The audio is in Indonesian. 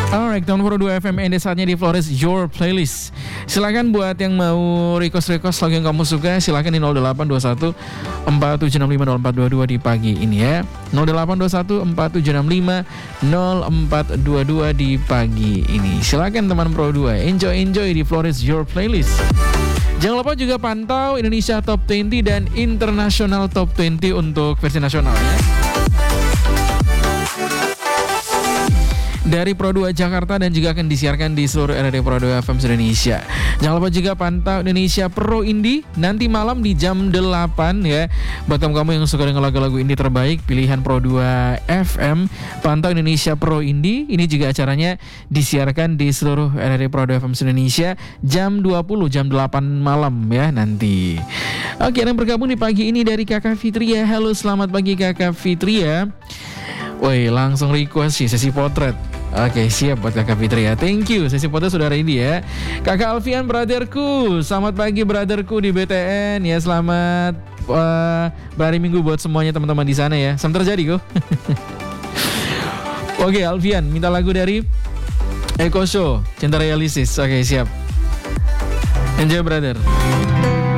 Alright, tahun 2 FM ND saatnya di Flores Your Playlist. Silakan buat yang mau request lagu yang kamu suka, silakan di 0821 4765 0422 di pagi ini ya. 0821 4765 0422 di pagi ini. Silakan teman Pro 2, enjoy di Flores Your Playlist. Jangan lupa juga pantau Indonesia Top 20 dan International Top 20 untuk versi nasional ya. Dari Pro 2 Jakarta dan juga akan disiarkan di seluruh RRD Pro 2 FM Indonesia. Jangan lupa juga pantau Indonesia Pro Indie nanti malam di jam 8 ya. Buat kamu yang suka dengan lagu-lagu indie terbaik pilihan Pro 2 FM, pantau Indonesia Pro Indie. Ini juga acaranya disiarkan di seluruh RRD Pro 2 FM Indonesia jam 20, jam 8 malam ya nanti. Oke, yang bergabung di pagi ini dari Kakak Fitria. Halo, selamat pagi Kakak Fitria. Woi, langsung request sih sesi potret. Oke, siap buat Kakak Fitri ya. Thank you, sesi potret sudah ready ya. Kakak Alfian, brotherku. Selamat pagi brotherku di BTN ya. Selamat berhari Minggu buat semuanya teman-teman di sana ya. Selamat terjadi kok. Oke, Alfian, minta lagu dari Eko Show, Cinta Realistis. Oke, siap. Enjoy brother.